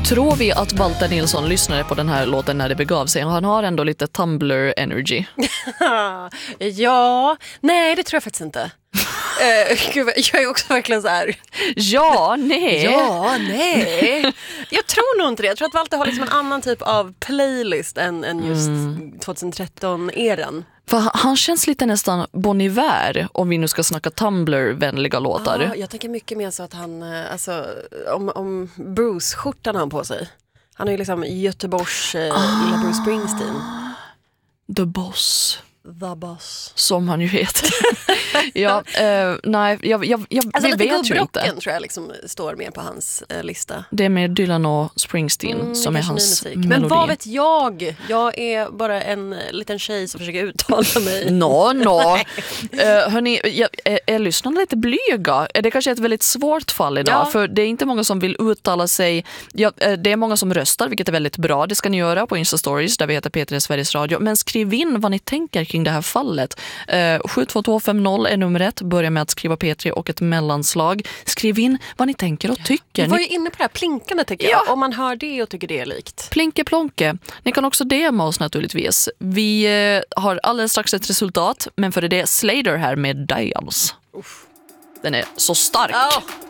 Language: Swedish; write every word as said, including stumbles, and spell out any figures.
Tror vi att Walter Nilsson lyssnade på den här låten när det begav sig? Han har ändå lite Tumblr-energy. Ja, nej det tror jag faktiskt inte. uh, gud, jag är också verkligen så här. Ja, nej. Ja, nej. Jag tror nog inte det. Jag tror att Walter har liksom en annan typ av playlist än, än just mm. tjugohundratretton-eran. För han känns lite nästan Bon Iver, om vi nu ska snacka Tumblr-vänliga låtar. Ja, jag tänker mycket mer så att han, alltså, om, om Bruce-skjortan har han på sig. Han är ju liksom Göteborgs eh, ah. lilla Bruce Springsteen. The Boss. The Boss. Som han ju heter. ja, eh, nej, jag, jag, jag alltså, vi vet ju inte. Tror jag liksom står mer på hans eh, lista. Det är med Dylan och Springsteen mm, som är hans melodi. Men vad vet jag? Jag är bara en liten tjej som försöker uttala mig. Nå, nå. uh, hörni, jag är, är lyssnarna lite blyga? Det kanske är ett väldigt svårt fall idag. Ja. För det är inte många som vill uttala sig. Ja, det är många som röstar, vilket är väldigt bra. Det ska ni göra på Insta Stories, där vi heter P tre Sveriges Radio. Men skriv in vad ni tänker kring det här fallet. Uh, sju två två fem noll är numret. Börja med att skriva P tre och ett mellanslag. Skriv in vad ni tänker och tycker. Vi var ju inne på det här plinkande tycker jag. Ja. Om man hör det och tycker det är likt. Plinke plonke. Ni kan också D M oss naturligtvis. Vi uh, har alldeles strax ett resultat. Men för det är Slater här med Dials. Uff. Den är så stark. Oh.